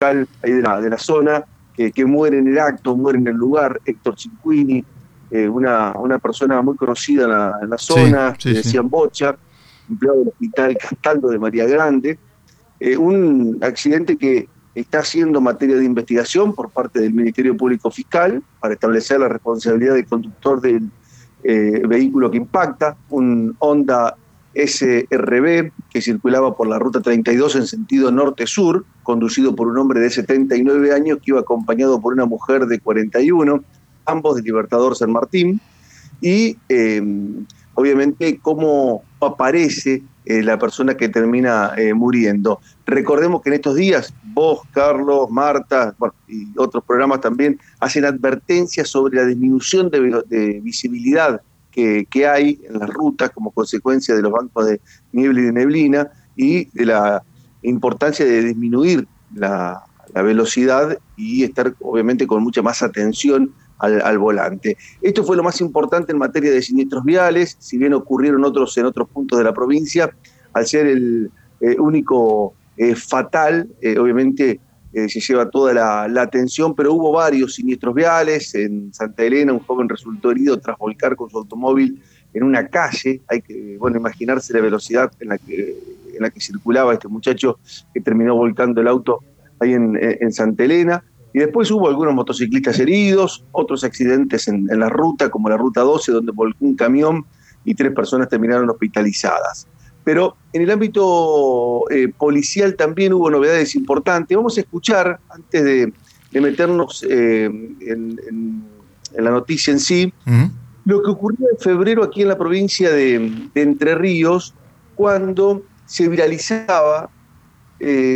ahí de la zona, que muere en el acto, muere en el lugar, Héctor Cinquini, una persona muy conocida en la Sí, zona, le sí, sí. decían Bocha, empleado del Hospital Castaldo de María Grande. Un accidente que está siendo materia de investigación por parte del Ministerio Público Fiscal para establecer la responsabilidad del conductor del vehículo que impacta, un Honda SRB que circulaba por la ruta 32 en sentido norte-sur, conducido por un hombre de 79 años que iba acompañado por una mujer de 41, ambos de Libertador San Martín, y obviamente cómo aparece la persona que termina muriendo. Recordemos que en estos días vos, Carlos, Marta, bueno, y otros programas también hacen advertencias sobre la disminución de visibilidad que hay en las rutas como consecuencia de los bancos de niebla y de neblina y de la importancia de disminuir la velocidad y estar obviamente con mucha más atención al volante. Esto fue lo más importante en materia de siniestros viales, si bien ocurrieron otros en otros puntos de la provincia, al ser el único fatal, obviamente se lleva toda la atención, pero hubo varios siniestros viales. En Santa Elena un joven resultó herido tras volcar con su automóvil en una calle. Hay que, bueno, imaginarse la velocidad en la que circulaba este muchacho que terminó volcando el auto ahí en Santa Elena. Y después hubo algunos motociclistas heridos, otros accidentes en la ruta, como la ruta 12, donde volcó un camión y 3 personas terminaron hospitalizadas. Pero en el ámbito policial también hubo novedades importantes. Vamos a escuchar, antes de meternos en la noticia en sí, Ujú. lo que ocurrió en febrero aquí en la provincia de Entre Ríos, cuando se viralizaba